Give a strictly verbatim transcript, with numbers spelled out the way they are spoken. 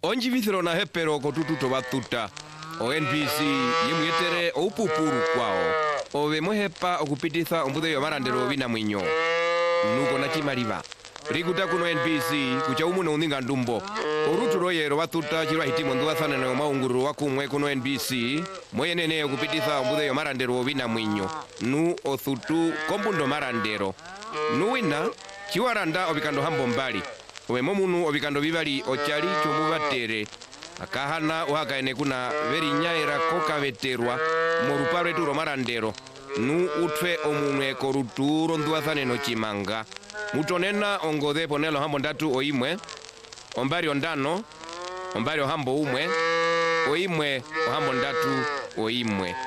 onji vithiro na hepero kotututo batuta o N B C yimwetere opupuru kwao ove mohepa okupititha ombude yo marandero bina mwinyo nuko na chimaliva rikuta kuno N B C kucha umuno uninga ndumbo oruturo yero batuta chirwa hitimo nduwathana na maunguru wakumwe kuno N B C moyenene okupititha ombude yo marandero bina mwinyo nu othutu kombundo marandero nuwina chiwaranda obikando hambo mbali ove momunu obikando bibali ochali chomubatere akahana uhakaene kuna veri nyaira koka veterwa moruparo eturo marandero nu utwe omunwe koruturo nduwathane no chimanga mutonena ongode ponelo hambo ndatu oimwe ombari ondano ombari ohambo umwe oimwe ohambo ndatu oimwe